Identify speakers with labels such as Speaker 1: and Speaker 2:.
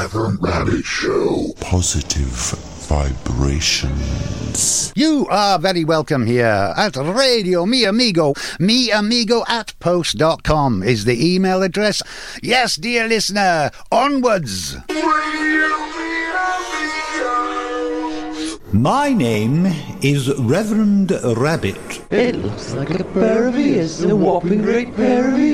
Speaker 1: Reverend Rabbit Show.
Speaker 2: Positive vibrations.
Speaker 3: You are very welcome here at Radio Mi Amigo. miamigo@post.com is the email address. Yes, dear listener, onwards.
Speaker 4: My name is Reverend Rabbit.
Speaker 5: It looks like a pair of ears, a whopping great pair of ears.